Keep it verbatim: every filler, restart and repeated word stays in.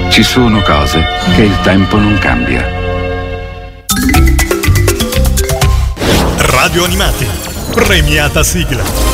Ci sono cose che il tempo non cambia. Radio Animati, premiata sigla.